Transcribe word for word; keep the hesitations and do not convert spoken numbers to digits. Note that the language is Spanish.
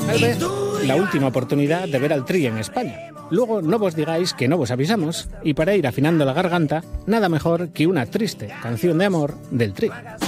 Tal vez la última oportunidad de ver al Tri en España. Luego no vos digáis que no vos avisamos, y para ir afinando la garganta, nada mejor que una triste canción de amor del Tri.